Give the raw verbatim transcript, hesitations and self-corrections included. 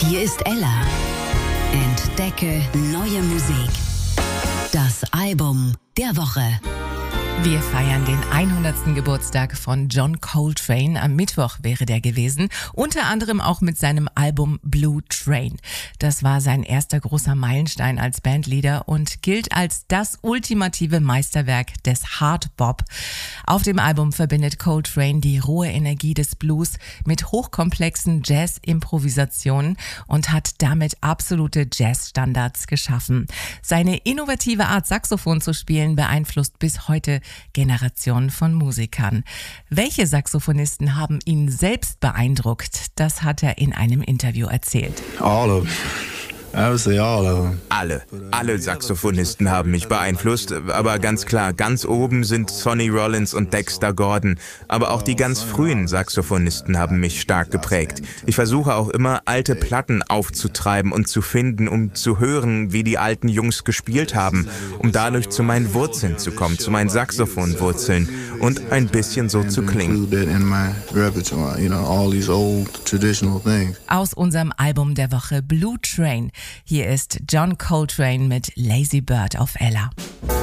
Hier ist Ella. Entdecke neue Musik. Das Album der Woche. Wir feiern den hundertsten Geburtstag von John Coltrane. Am Mittwoch wäre der gewesen. Unter anderem auch mit seinem Album Blue Train. Das war sein erster großer Meilenstein als Bandleader und gilt als das ultimative Meisterwerk des Hard Bop. Auf dem Album verbindet Coltrane die rohe Energie des Blues mit hochkomplexen Jazz-Improvisationen und hat damit absolute Jazz-Standards geschaffen. Seine innovative Art, Saxophon zu spielen, beeinflusst bis heute Generationen von Musikern. Welche Saxophonisten haben ihn selbst beeindruckt? Das hat er in einem Interview erzählt. All of them. I would say all of them. Alle, alle Saxophonisten haben mich beeinflusst, aber ganz klar, ganz oben sind Sonny Rollins und Dexter Gordon, aber auch die ganz frühen Saxophonisten haben mich stark geprägt. Ich versuche auch immer, alte Platten aufzutreiben und zu finden, um zu hören, wie die alten Jungs gespielt haben, um dadurch zu meinen Wurzeln zu kommen, zu meinen Saxophonwurzeln und ein bisschen so zu klingen. Aus unserem Album der Woche Blue Train. Hier ist John Coltrane mit Lazy Bird auf Ella.